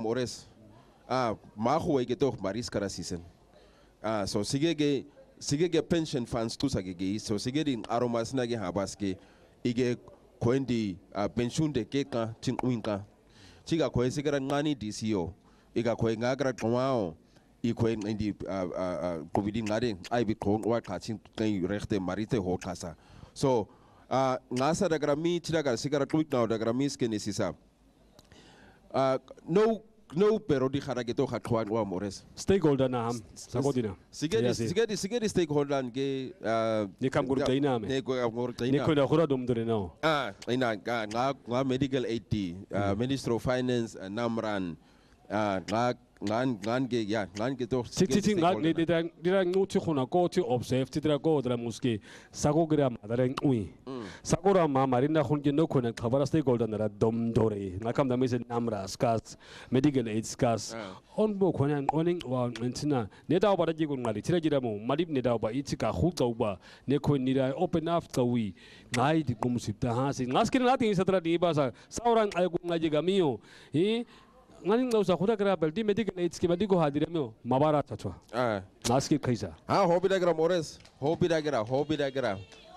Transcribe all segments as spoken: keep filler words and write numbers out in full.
mores ah mago e ke to maris kara season ah so sige ke sige ke pension funds tu sa ke so sige din aromas na ke habaske ige kwendi pension de ke ka tin winka chiga kwe sigara ngani D C O iga kwe ngagra kwao i kwe ndi covid ngade ai bi kon wa ka tin kai rechte marite ho kasa so ah ngasa daga mi tiraga sigara tweet now daga mi ske nesisa ah no no pero di khara ke to khatwa wa mores stakeholder na ham sagodina sigedi sigedi sigedi stakeholder ke ne kam guru taina me ne ko guru taina ne ko da khura dum dure no ah ina nga nga medical aid minister of finance namran ah nga ngan ngan ke ya ngan ke to sixty ngan ne dira dira nguti khuna ko ti observe ti dira ko dra muske sago gram adare ui sagora ma marina khun ke no khuna khabara stakeholder na dom dore nga kam da me namra skas medical aid skas on bo khona oning wa mentina ne da ba da ji gun ngali tira jira mo malib ne da ba iti ka khu to ba ne ko ni da open up ka wi ngai di kum sip ta ha si ngas kin na ti satra di ba sa sauran ay gun ngaji gamio hi ngani ngausa khuda kara belti medical aids ke badi ko hadire me mabara chachwa ah ngas ki khaisa ha hobi da gra mores hobi da gra hobi da gra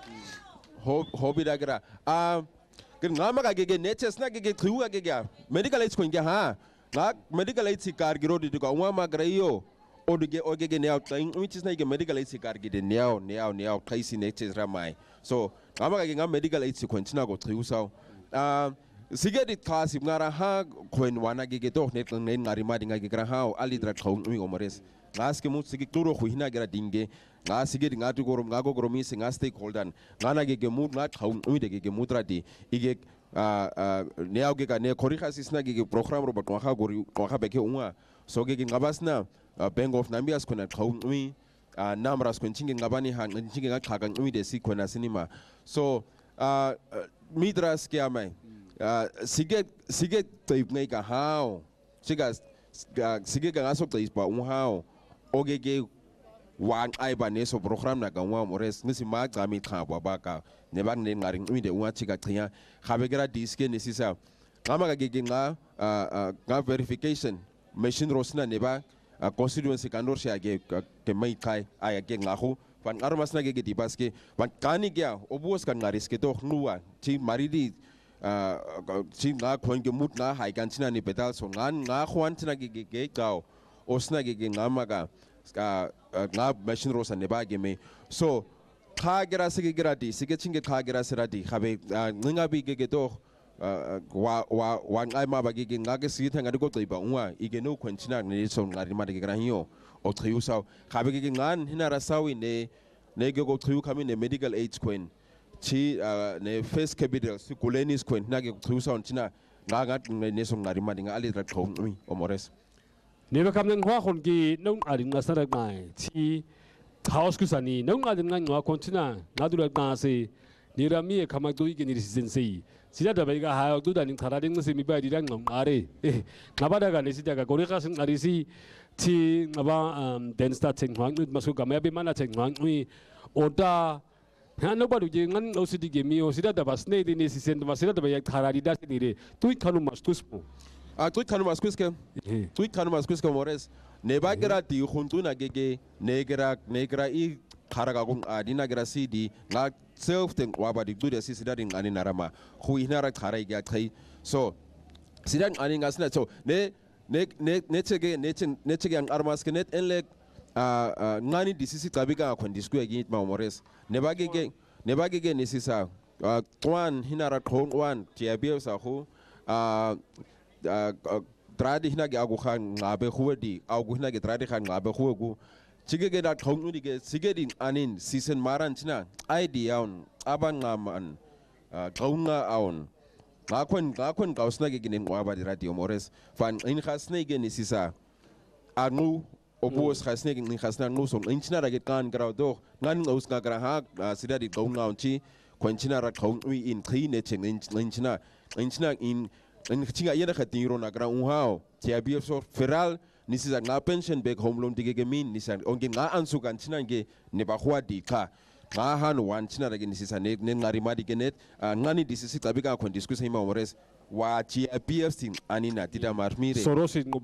hobi da gra ah kin ngama ka ge netes na ge khiwa ge ga medical aids ko nge ha nga medical aids kar giro di ko wa ma gra yo odige oge ne out thing which is na ge medical aids kar ge de neo neo neo kaisi netes ramai so ngama ka ge ngam medical aids ko ntina ko khiusa ah sigedi class ngara ha khoen wana ge ge to net ngen ngari ma dinga ge gra ha ali dra thong mi omores ngas ke mu sigi turo khu hina gra dinge nga sigedi ngatu gorom ngago goromi singa stakeholder ngana ge ge mu nga thong mi de ge ge mutra di ige a ne auge ka ne khori khasis na ge ge program ro ba kwa kha gori kwa kha beke unwa so ge ge ngabasna bank of namibia skona thong mi namras ko chinge ngabani ha chinge nga khaga mi de sikona sinima so midras ke amai Uh, sige sige tape ngai ka hao siga sige ka ngaso tape pa un hao oge ge wan ai ba ne so program na ga wa mores ngisi ma ga mi tha ba ba ka ne ba ne ngari mi de un chiga tia khabe gra diske ne sisa ngama ga ge nga nga verification machine rosna ne ba constituency kanor sha ge ke mai kai ai ge nga ho pan armas na ge ge di baske pan kani gya obus kan ngaris ke to nuwa chi maridi si nga khon ge mut nga hai kan china ni pedal so nga nga khwan china ge ge gao osna ge ge nga ma ga nga machine rosa ne ba ge me so kha gira se ge gira di se ge chinge kha gira se ra di khabe nga bi ge ge to wa wa wa ngai ma ba ge ge nga ge si thanga de ko toi ba unwa i ge no khon china ne so nga ri ma de ge gra hiyo o triu sa khabe ge ge ngan hina ra sawi ne ne ge go triu kami ne medical aid queen chi ne face capital si kuleni squint na ge thusa on china nga ga ne song ngari ma dinga ali tra thong mi omores ne ba kam nang hwa khon ki nong ari nga sara ngai chi house ku sani nong nga dinga ngwa kon china na du la ka se ni ra mi khama tu ki ni season sei sida da ba ga ha du da ni thara ding se mi ba di dang ngam are nga ba da ga ne sida ga gori ka sing ari si chi nga ba den start cheng hwang ma su ga ma bi mana cheng hwang mi oda Hano baru je ngan ngau sidi gemi o sida da basne di ni sisen da sida da ba yak tharari da si dire tuit khanu mas tuspo a tuit khanu mas kuske tuit khanu mas kuske mores ne ba gira di khuntu na gege ne gira ne gira i kharaga gung adina gira si di na self ten wa ba di du de si sida ding ani narama khu ina ra tharai ga khai so sida ani ngasna so ne ne ne ne chege ne chen ne chege ang armas ke net enle Uh, ngani disisi tabika kon disku agi ma mores ne bagi ge ne bagi ge ni sisa twan hinara khon wan tiabia sa ho tradi hina ge agu khan ngabe khuedi agu hina ge tradi khan ngabe khuegu chige ge da khon ni ge sige din anin season maran china idea on aban ngaman kaunga aun ngakon ngakon kausna ge ginen wa ba di radio mores fan in khasne ge ni sisa anu obos khasne ni khasna no so inchina ra ge kan grau do ngan aus ga gra ha sida di gong ngaun chi kwenchina ra khong ui in thi ne chen inchina inchina in in chinga yena khati ro na gra un hao tia bi so feral ni sisa nga pension back home loan dige ge min ni san onge nga ansu kan china ge ne ba khwa di kha nga han wan china ra ge ni sisa ne ne ngari ma di ge net ngani di sisi tabika kon discuss hima mores wa tia pf sin anina tida marmire sorosi